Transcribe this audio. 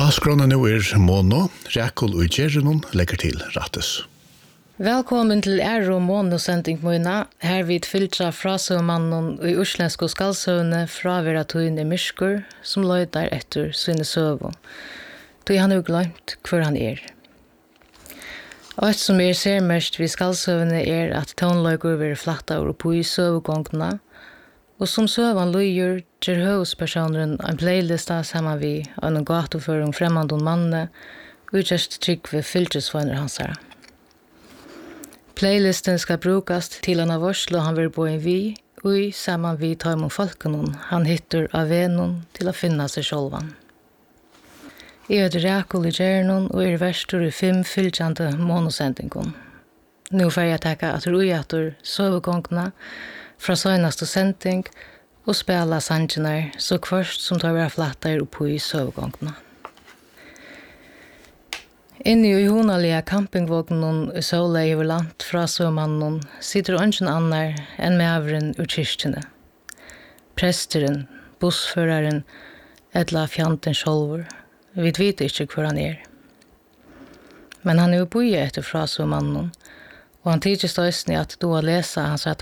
Ja, skråna nu Mono, Rækul og Gjerrinon legger til rattes. Velkommen til og Mono-sending møyna. Her vi filtra frasøvmannen og uslensk og skalsøvne fra vera tøyne myrskur som løydar etter sine søvå. Då han jo glemt hvor han Og et som ser mest vi skalsøvne at tonløygur vil flatta over på i søvgångna, og som søvan løyer ger høvspersoneren en playlista sammen vi av en gatoføring fremmandon manne og just trygg ved filtresvønner hansara. Playlisten skal brukas til han av varslo han vil bo en vi, og i sammen vi tar mot folkenon han hittar av venon til å finna seg sjolvan. Jeg heter Rækul og Gjerrinon og verstor i 5 fylgjande monosendingon. Nå får jeg takka at rujator søvgångna fra søgnaste sending og spela sangenar så kvørst som tar vera flattar oppo i søvgångna. Inni i honalige campingvognen i sola i land fra søvmannen sitter ønsken annar enn mævren ur kyrkjene. Presteren, bussføraren, etla fjanten sjolvor. Vi vet ikke hvor han Men han jo boie etter fra søvmannen, og han tidser støysene at då lesa hans